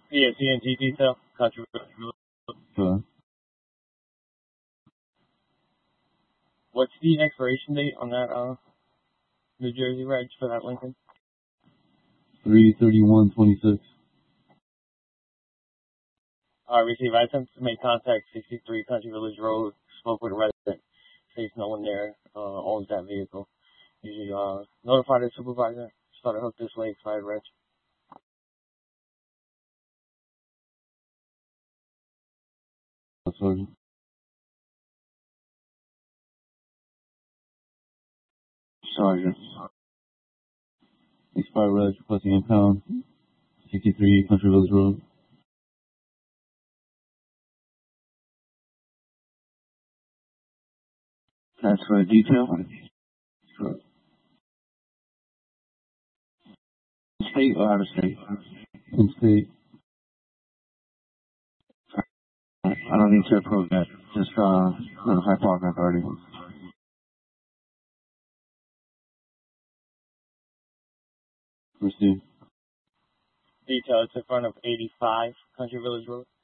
Yeah, CNG detail. Country Village. Sure. What's the expiration date on that New Jersey reg for that Lincoln? 3/31/26. Receive. I attempted to make contact 63 Country Village Road. Spoke with a resident. Says no one there owns that vehicle. Usually notify the supervisor. Started hook this way. Expired reg. Sergeant. Sergeant. Expired reg requesting impound. 63 Country Village Road. That's for a detail? Sure. State or out of state? In state. I don't need to approve that. Just notify parking authority. Receive. Detail. It's in front of 85 Country Village Road.